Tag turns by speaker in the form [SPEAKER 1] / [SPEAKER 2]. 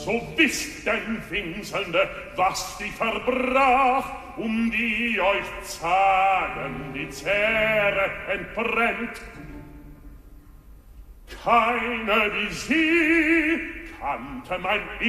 [SPEAKER 1] so wisst denn, Winselnde, was die verbrach, die euch zagen die Zähre entbrennt. Keine wie sie kannte mein